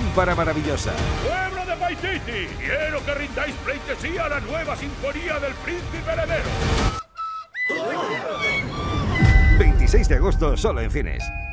lámpara maravillosa. ¡Pueblo de Paititi! Quiero que rindáis pleitesía a la nueva sinfonía del príncipe heredero. 26 de agosto, solo en cines.